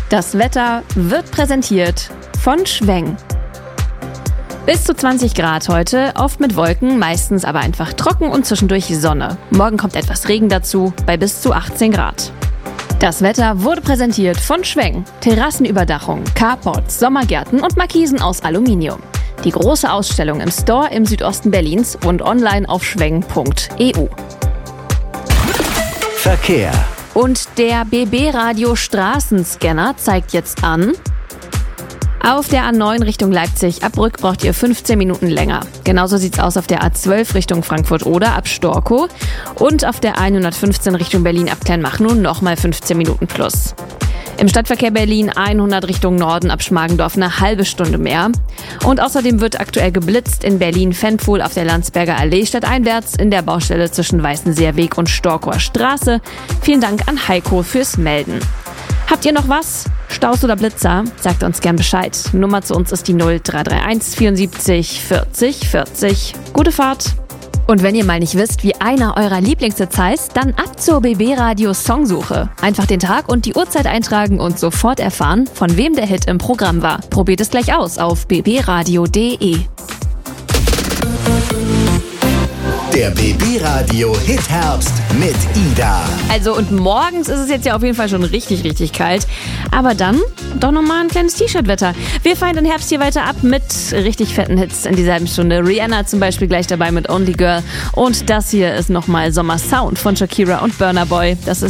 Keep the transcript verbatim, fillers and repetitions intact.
Das Wetter wird präsentiert von Schweng. Bis zu zwanzig Grad heute, oft mit Wolken, meistens aber einfach trocken und zwischendurch Sonne. Morgen kommt etwas Regen dazu, bei bis zu achtzehn Grad. Das Wetter wurde präsentiert von Schweng. Terrassenüberdachung, Carports, Sommergärten und Markisen aus Aluminium. Die große Ausstellung im Store im Südosten Berlins und online auf schweng punkt e u. Verkehr. Und der B B-Radio Straßenscanner zeigt jetzt an: Auf der A neun Richtung Leipzig ab Brück braucht ihr fünfzehn Minuten länger. Genauso sieht's aus auf der A zwölf Richtung Frankfurt-Oder ab Storkow und auf der hundertfünfzehn Richtung Berlin ab Kleinmachnow nochmal fünfzehn Minuten plus. Im Stadtverkehr Berlin hundert Richtung Norden ab Schmargendorf eine halbe Stunde mehr. Und außerdem wird aktuell geblitzt in Berlin-Fendfuhl auf der Landsberger Allee stadteinwärts in der Baustelle zwischen Weißenseer Weg und Storkower Straße. Vielen Dank an Heiko fürs Melden. Habt ihr noch was? Staus oder Blitzer? Sagt uns gern Bescheid. Nummer zu uns ist die null drei drei eins vierundsiebzig vierzig vierzig. Gute Fahrt! Und wenn ihr mal nicht wisst, wie einer eurer Lieblingshits heißt, dann ab zur B B-Radio Songsuche. Einfach den Tag und die Uhrzeit eintragen und sofort erfahren, von wem der Hit im Programm war. Probiert es gleich aus auf b b radio punkt d e. Der B B-Radio Hit-Herbst mit Ida. Also und morgens ist es jetzt ja auf jeden Fall schon richtig, richtig kalt. Aber dann doch nochmal ein kleines T-Shirt-Wetter. Wir feiern den Herbst hier weiter ab mit richtig fetten Hits in dieser halben Stunde. Rihanna zum Beispiel gleich dabei mit Only Girl. Und das hier ist nochmal Sommer Sound von Shakira und Burna Boy. Das ist